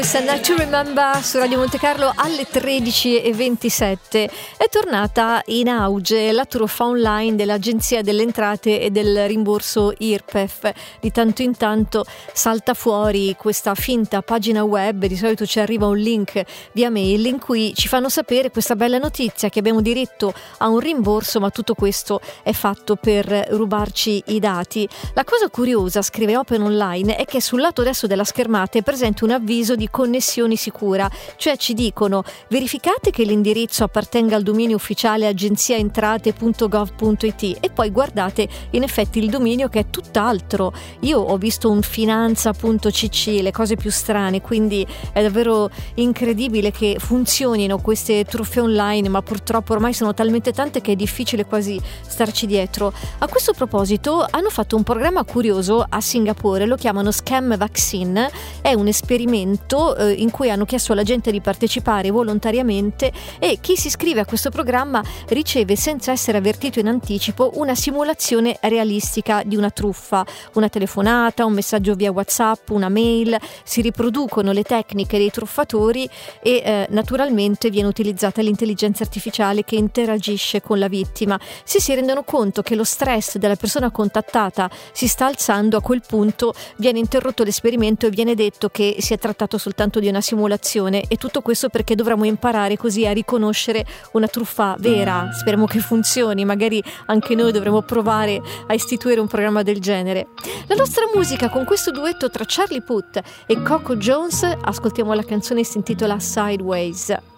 Night to Remember su Radio Monte Carlo alle 13:27. È tornata in auge la truffa online dell'Agenzia delle Entrate e del rimborso IRPEF. Di tanto in tanto salta fuori questa finta pagina web, di solito ci arriva un link via mail in cui ci fanno sapere questa bella notizia che abbiamo diritto a un rimborso, ma tutto questo è fatto per rubarci i dati. La cosa curiosa, scrive Open Online, è che sul lato destro della schermata è presente un avviso di connessioni sicura, cioè ci dicono: verificate che l'indirizzo appartenga al dominio ufficiale agenziaentrate.gov.it, e poi guardate in effetti il dominio che è tutt'altro. Io ho visto un finanza.cc, le cose più strane, quindi è davvero incredibile che funzionino queste truffe online, ma purtroppo ormai sono talmente tante che è difficile quasi starci dietro. A questo proposito hanno fatto un programma curioso a Singapore, lo chiamano Scam Vaccine, è un esperimento in cui hanno chiesto alla gente di partecipare volontariamente, e chi si iscrive a questo programma riceve, senza essere avvertito in anticipo, una simulazione realistica di una truffa, una telefonata, un messaggio via WhatsApp, una mail. Si riproducono le tecniche dei truffatori e naturalmente viene utilizzata l'intelligenza artificiale che interagisce con la vittima. Se si rendono conto che lo stress della persona contattata si sta alzando, a quel punto viene interrotto l'esperimento e viene detto che si è trattato soltanto di una simulazione, e tutto questo perché dovremo imparare così a riconoscere una truffa vera. Speriamo che funzioni, magari anche noi dovremo provare a istituire un programma del genere. La nostra musica, con questo duetto tra Charlie Puth e Coco Jones, ascoltiamo la canzone che si intitola Sideways.